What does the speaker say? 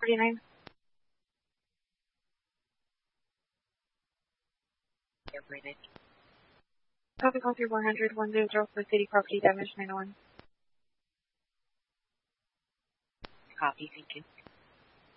property name? Copy call 3100 100 for city property damage 901. Copy, thank you.